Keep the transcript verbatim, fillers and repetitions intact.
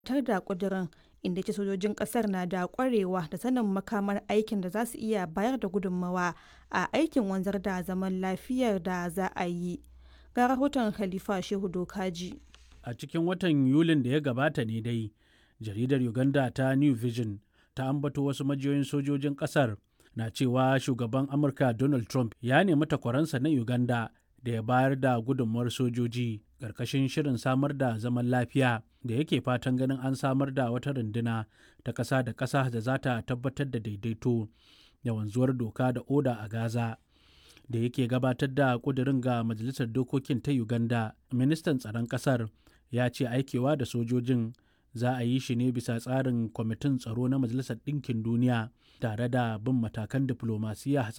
tar da ƙudurin, inda ce sojojin ƙasar na da ƙwarewa da sanin makamar aikin da za su iya bayar da gudunmawa a aikin wanzar da zaman lafiyar da za a yi. Ga rahoton Khalifa Shehu Dokaji. A cikin watan Yulin da ya gabata ne dai, jaridar Uganda ta New Vision ta ambato wasu majiyoyin sojojin ƙasar na cewa shugaban Amurka Donald Trump ya nemi takwaransa na Uganda da ya bayar da gudunmawar sojoji ƙarƙashin shirin samar da zaman lafiya da yake fatan ganin an samar da wata runduna ta ƙasa da ƙasa da za ta tabbatar da daidaito da wanzuwar doka da oda a Gaza. Da yake gabatar da ƙudurin ga Majalisar Dokokin ta Uganda, ministan tsaron ƙasar ya ce aikewa da sojojin za a yi shi ne bisa tsarin kwamitin tsaro na Majalisar Ɗinkin Duniya tare da bin matakan diflomasiyya